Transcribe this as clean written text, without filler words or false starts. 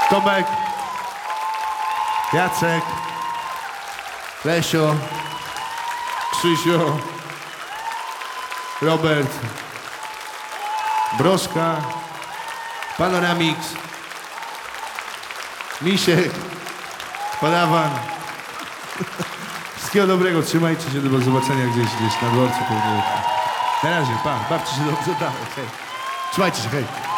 Tomek, Jacek, Lesio, Krzysio, Robert, Broszka, Panoramix, Misiek, Padawan. Wszystkiego dobrego, trzymajcie się, do zobaczenia gdzieś na dworcu pewnie. Na razie, bawcie się dobrze, dalej, hej. Trzymajcie się, hej.